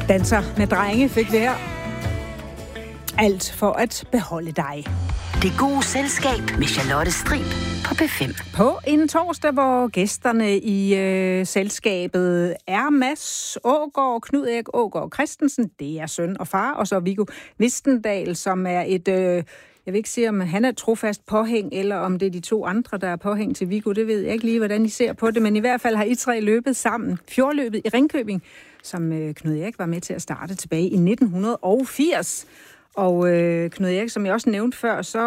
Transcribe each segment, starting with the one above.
Danser med drenge fik vi her. Alt for at beholde dig. Det gode selskab med Charlotte Strib på P5. På en torsdag, hvor gæsterne i selskabet er Mads Aagaard, Knud Erik Aagaard Christensen, det er søn og far, og så Viggo Vistendal, som er et, jeg vil ikke sige, om han er trofast påhæng, eller om det er de to andre, der er påhæng til Viggo. Det ved jeg ikke lige, hvordan I ser på det, men i hvert fald har I tre løbet sammen. Fjordløbet i Ringkøbing, som Knud Erik var med til at starte tilbage i 1980. Og Knud Erik, som jeg også nævnte før, så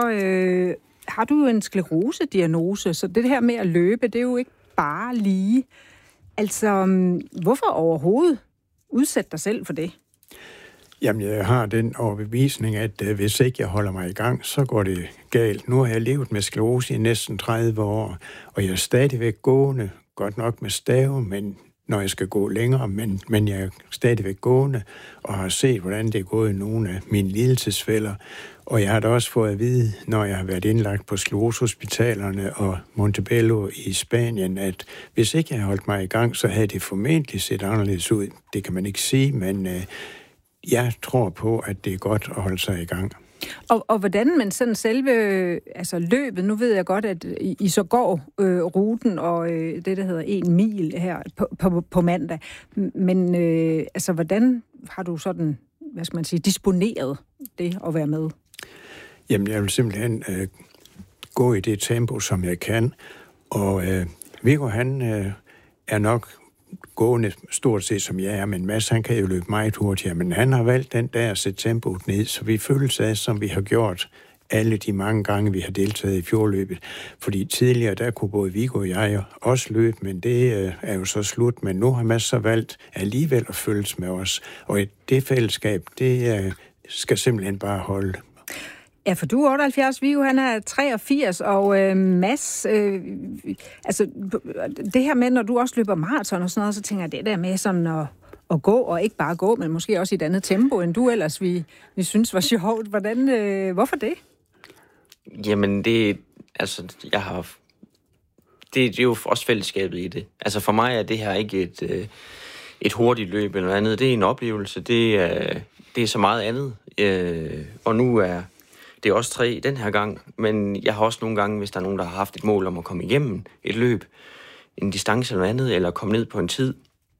har du jo en sklerosediagnose, så det her med at løbe, det er jo ikke bare lige. Altså, hvorfor overhovedet udsætte dig selv for det? Jamen, jeg har den overbevisning, at hvis ikke jeg holder mig i gang, så går det galt. Nu har jeg levet med sklerose i næsten 30 år, og jeg er stadigvæk gående, godt nok med stave, men når jeg skal gå længere, men jeg er stadigvæk gående, og har set, hvordan det er gået i nogle af mine lidelsesfælder. Og jeg har da også fået at vide, når jeg har været indlagt på sklerosehospitalerne og Montebello i Spanien, at hvis ikke jeg havde holdt mig i gang, så havde det formentlig set anderledes ud. Det kan man ikke sige, men jeg tror på, at det er godt at holde sig i gang. Og hvordan man sådan selve løbet, nu ved jeg godt, at I så går ruten og det, der hedder 1 mil her på mandag. Men hvordan har du sådan, hvad skal man sige, disponeret det at være med? Jamen, jeg vil simpelthen gå i det tempo, som jeg kan. Og Viggo, han er nok gående stort set som jeg er, men Mads, han kan jo løbe meget hurtigere, men han har valgt den der at sætte tempoet ned, så vi føles af, som vi har gjort alle de mange gange, vi har deltaget i fjordløbet. Fordi tidligere, der kunne både Viggo og jeg også løbe, men det er jo så slut. Men nu har Mads så valgt alligevel at følges med os. Og det fællesskab, det skal simpelthen bare holde. Ja, for du er 78, Viggo, han er 83, og Mads, det her med, når du også løber maraton og sådan noget, så tænker jeg, det der med sådan at gå, og ikke bare gå, men måske også i et andet tempo, end du ellers vi synes var sjovt. Hvorfor det? Jamen, det er jo også fællesskabet i det. Altså for mig er det her ikke et hurtigt løb eller noget andet. Det er en oplevelse. Det er så meget andet. Og nu er det er også 3 den her gang, men jeg har også nogle gange, hvis der er nogen, der har haft et mål om at komme igennem et løb, en distance eller andet, eller komme ned på en tid,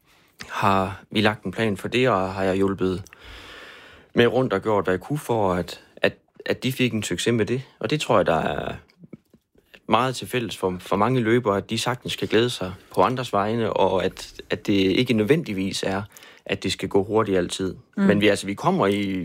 har vi lagt en plan for det, og har jeg hjulpet med rundt og gjort, hvad jeg kunne for, at de fik en succes med det. Og det tror jeg, der er meget til fælles for mange løbere, at de sagtens skal glæde sig på andres vegne, og at det ikke nødvendigvis er, at det skal gå hurtigt altid. Men vi kommer i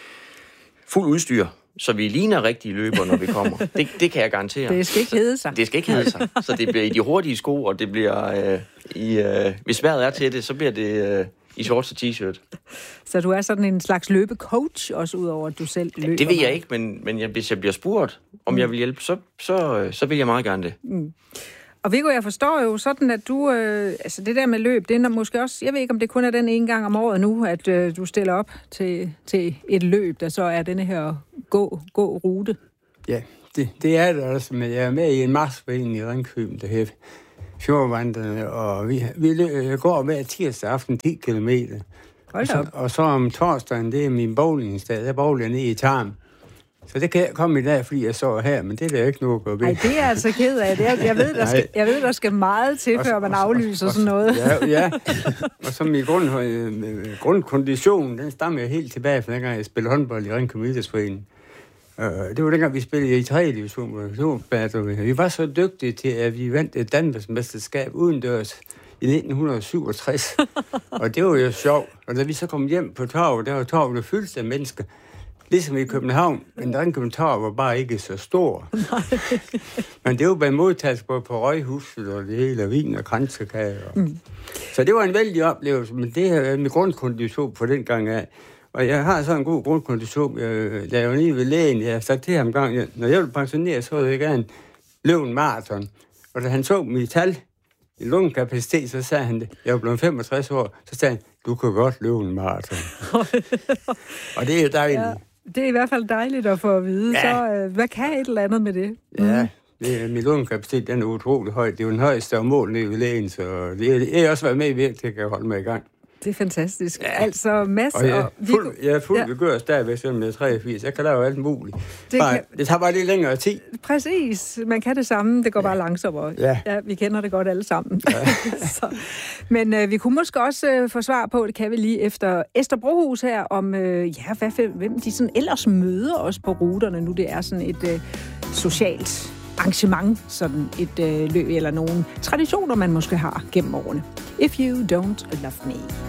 fuld udstyr, så vi ligner rigtige løbere, når vi kommer. Det kan jeg garantere. Det skal ikke hedde sig. Det skal ikke hedde sig. Så det bliver i de hurtige sko, og det bliver hvis vejret er til det, så bliver det i shorts og t-shirt. Så du er sådan en slags løbecoach, også udover at du selv løber? Det ved jeg ikke, men hvis jeg bliver spurgt, om jeg vil hjælpe, så vil jeg meget gerne det. Og Viggo, jeg forstår jo sådan, at du, det der med løb, det er måske også, jeg ved ikke, om det kun er den ene gang om året nu, at du stiller op til et løb, der så er denne her gå-rute. Ja, det er det også, men jeg er med i en marsforening i Ringkøbing, der hedder Fjordvandrene, og vi går hver tirsdag aften 10 kilometer. Og så om torsdagen, det er min bowlingsdag, der bowler jeg ned i Tarm. Så det kan jeg komme i dag, fordi jeg så her, men det er der ikke noget at gå ved. Nej, det er jeg altså ked af. Jeg ved, der skal meget til, før man aflyser sådan noget. Ja. Og så min grundkondition, den stammer helt tilbage fra dengang, jeg spillede håndbold i Ringkøbing Idrætsforening. Det var dengang, vi spillede i 3. division. Vi var så dygtige til, at vi vandt et Danmarksmesterskab udendørs i 1967. Og det var jo sjovt. Og da vi så kom hjem på torvet, der var torvet fyldt af mennesker. Ligesom i København, men Ringkøbing Torv var bare ikke så stor. Men det var bare modtagelse både på Røghuset og det hele, og vin og kransekage. Så det var en vældig oplevelse, men det er min grundkondition på den gang af. Og jeg har så en god grundkondition. Da jeg var lige ved lægen, jeg sagde til ham en gang, når jeg ville pensionere, så ville jeg gerne løbe en maraton. Og da han så mit tal i lungekapacitet, så sagde han det. Jeg var blevet 65 år, så sagde han, du kan godt løbe en maraton. Og det er jo dejligt. Ja. Det er i hvert fald dejligt at få at vide. Ja. Så hvad kan et eller andet med det? Ja, min lungekapacitet, den er utrolig høj. Det er jo den højeste af mål nede ved lægen, så det er også været med i virkelig til at holde mig i gang. Det er fantastisk. Ja. Altså, Mads og jeg er fuldt begørt stadigvæk, selvom jeg er 83. Jeg kan lave alt muligt. Det tager bare lidt længere tid. Præcis. Man kan det samme. Det går bare langsommere. Ja, vi kender det godt alle sammen. Ja. Men vi kunne måske også få svar på, det kan vi lige efter Esther Brohus her, om hvem de sådan ellers møder os på ruterne nu. Det er sådan et socialt arrangement, sådan et løb eller nogle traditioner, man måske har gennem årene. If You Don't Love Me.